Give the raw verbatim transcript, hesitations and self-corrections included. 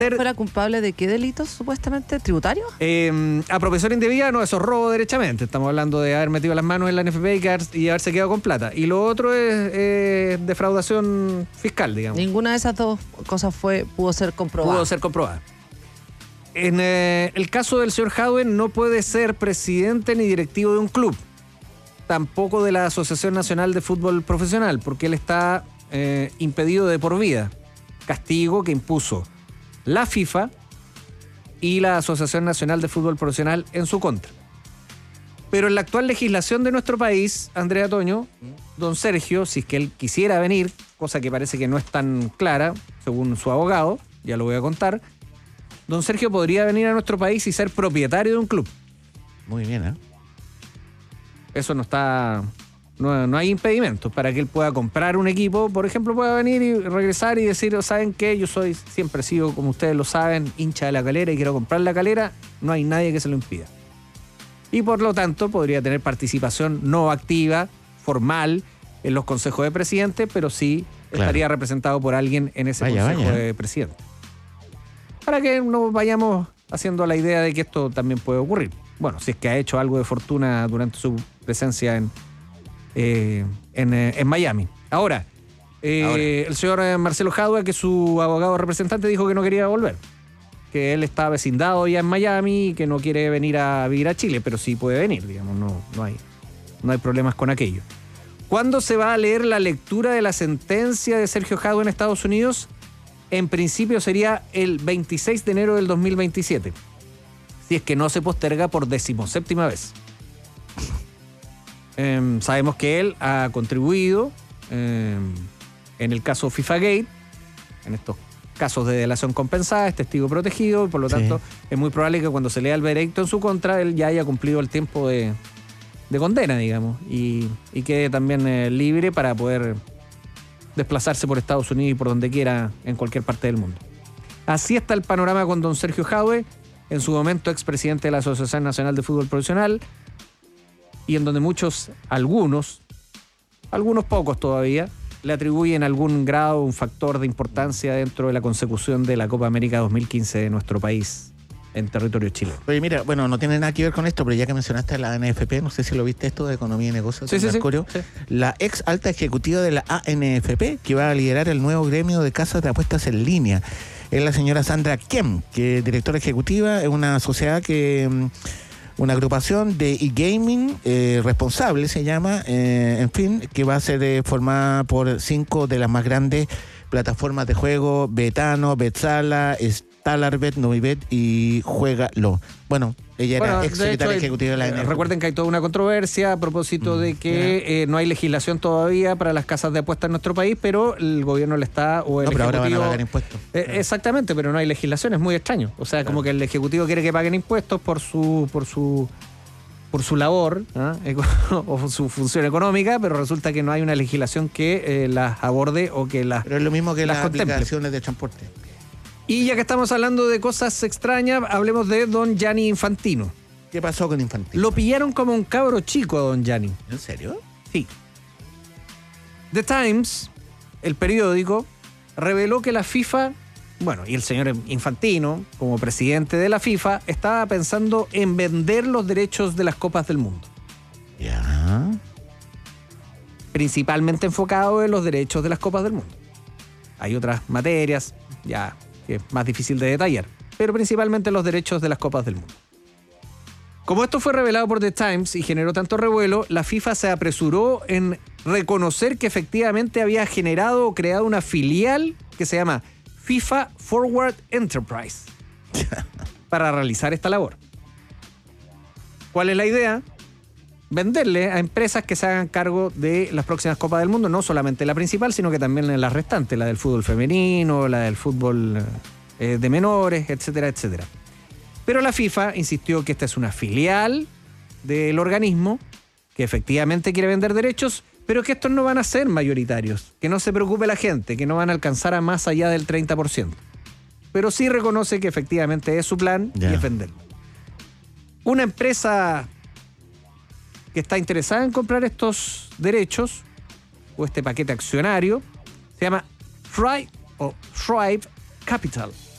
¿Fuera culpable de qué delitos, supuestamente? ¿Tributarios? Eh, apropiación indebida, no, eso es robo derechamente. Estamos hablando de haber metido las manos en la N F P y, quedar, y haberse quedado con plata. Y lo otro es eh, defraudación fiscal, digamos. Ninguna de esas dos cosas fue pudo ser comprobada. Pudo ser comprobada. En eh, el caso del señor Jadwe, no puede ser presidente ni directivo de un club. Tampoco de la Asociación Nacional de Fútbol Profesional, porque él está eh, impedido de por vida. Castigo que impuso la FIFA y la Asociación Nacional de Fútbol Profesional en su contra. Pero en la actual legislación de nuestro país, Andrea Toño, don Sergio, si es que él quisiera venir, cosa que parece que no es tan clara, según su abogado, ya lo voy a contar, don Sergio podría venir a nuestro país y ser propietario de un club. Muy bien, ¿eh? Eso no está... No, no hay impedimentos para que él pueda comprar un equipo, por ejemplo, pueda venir y regresar y decir, ¿saben qué? Yo soy, siempre he sido, como ustedes lo saben, hincha de La Calera y quiero comprar La Calera, no hay nadie que se lo impida. Y por lo tanto podría tener participación no activa, formal, en los consejos de presidente, pero sí claro. estaría representado por alguien en ese vaya, consejo vaya. de presidente. Para que nos vayamos haciendo la idea de que esto también puede ocurrir. Bueno, si es que ha hecho algo de fortuna durante su presencia en... Eh, en, eh, en Miami. Ahora, eh, Ahora, el señor Marcelo Jadwe, que su abogado representante, dijo que no quería volver, que él está vecindado ya en Miami y que no quiere venir a vivir a Chile, pero sí puede venir, digamos, no, no, hay, no hay problemas con aquello. ¿Cuándo se va a leer la lectura de la sentencia de Sergio Jadwe en Estados Unidos? En principio sería el veintiséis de enero del dos mil veintisiete, si es que no se posterga por decimoséptima vez. Eh, sabemos que él ha contribuido eh, en el caso FIFA Gate, en estos casos de delación compensada, es testigo protegido, y por lo tanto sí. es muy probable que cuando se lea el veredicto en su contra, él ya haya cumplido el tiempo de, de condena, digamos, y, y quede también eh, libre para poder desplazarse por Estados Unidos y por donde quiera en cualquier parte del mundo. Así está el panorama con don Sergio Jadwe, en su momento expresidente de la Asociación Nacional de Fútbol Profesional, y en donde muchos, algunos, algunos pocos todavía, le atribuyen algún grado, un factor de importancia dentro de la consecución de la Copa América dos mil quince de nuestro país en territorio chileno. Oye, mira, bueno, no tiene nada que ver con esto, pero ya que mencionaste la A N F P, no sé si lo viste esto de Economía y Negocios sí, de sí, Mercurio, sí, sí. La ex alta ejecutiva de la A N F P, que va a liderar el nuevo gremio de casas de apuestas en línea, es la señora Sandra Kem, que es directora ejecutiva, es una sociedad que... Una agrupación de e-gaming eh, responsable, se llama, eh, en fin, que va a ser eh, formada por cinco de las más grandes plataformas de juego: Betano, Betsala, Stellarbet, Novibet y Juégalo. Bueno, ella bueno, era ex secretaria hecho, ejecutiva de la A N F P. Recuerden que hay toda una controversia a propósito mm, de que eh, no hay legislación todavía para las casas de apuestas en nuestro país, pero el gobierno le está, o el no, pero ejecutivo... ahora van a pagar impuestos. Eh, claro. Exactamente, pero no hay legislación, es muy extraño. O sea, claro. como que el ejecutivo quiere que paguen impuestos por su... por su por su labor ¿eh? o su función económica, pero resulta que no hay una legislación que eh, las aborde o que las Pero es lo mismo que las, las contemple. aplicaciones de transporte. Y ya que estamos hablando de cosas extrañas, hablemos de don Gianni Infantino. ¿Qué pasó con Infantino? Lo pillaron como un cabro chico a don Gianni. ¿En serio? Sí. The Times, el periódico, reveló que la FIFA... Bueno, y el señor Infantino, como presidente de la FIFA, estaba pensando en vender los derechos de las Copas del Mundo. Ya. Principalmente enfocado en los derechos de las Copas del Mundo. Hay otras materias, ya, que es más difícil de detallar, pero principalmente los derechos de las Copas del Mundo. Como esto fue revelado por The Times y generó tanto revuelo, la FIFA se apresuró en reconocer que efectivamente había generado o creado una filial que se llama FIFA Forward Enterprise para realizar esta labor. ¿Cuál es la idea? Venderle a empresas que se hagan cargo de las próximas Copas del Mundo, no solamente la principal, sino que también las restantes, la del fútbol femenino, la del fútbol eh, de menores, etcétera, etcétera. Pero la FIFA insistió que esta es una filial del organismo que efectivamente quiere vender derechos, pero que estos no van a ser mayoritarios, que no se preocupe la gente, que no van a alcanzar a más allá del treinta por ciento. Pero sí reconoce que efectivamente es su plan yeah. y es venderlo. Una empresa que está interesada en comprar estos derechos o este paquete accionario se llama Thrive o Thrive Capital.